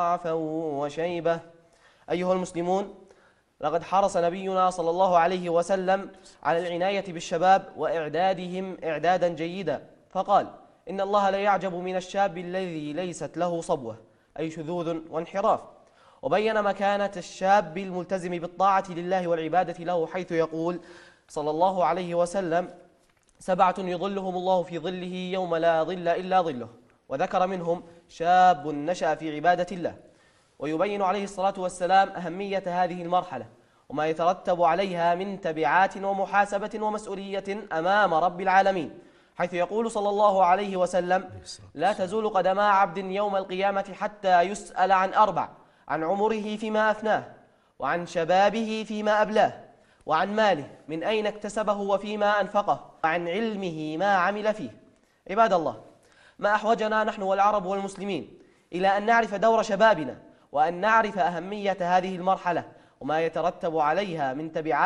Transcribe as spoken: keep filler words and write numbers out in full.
ضعفا وشيبة. أيها المسلمون، لقد حرص نبينا صلى الله عليه وسلم على العناية بالشباب وإعدادهم إعدادا جيدا، فقال: إن الله لا يعجب من الشاب الذي ليست له صبوة، أي شذوذ وانحراف. وبين مكانة الشاب الملتزم بالطاعة لله والعبادة له، حيث يقول صلى الله عليه وسلم: سبعة يظلهم الله في ظله يوم لا ظل إلا ظله. وذكر منهم شاب نشأ في عبادة الله. ويبين عليه الصلاة والسلام أهمية هذه المرحلة وما يترتب عليها من تبعات ومحاسبة ومسؤولية أمام رب العالمين، حيث يقول صلى الله عليه وسلم: لا تزول قدما عبد يوم القيامة حتى يسأل عن أربع: عن عمره فيما أفناه، وعن شبابه فيما أبلاه، وعن ماله من أين اكتسبه وفيما أنفقه، وعن علمه ما عمل فيه. عباد الله، ما أحوجنا نحن والعرب والمسلمين إلى أن نعرف دور شبابنا، وأن نعرف أهمية هذه المرحلة وما يترتب عليها من تبعات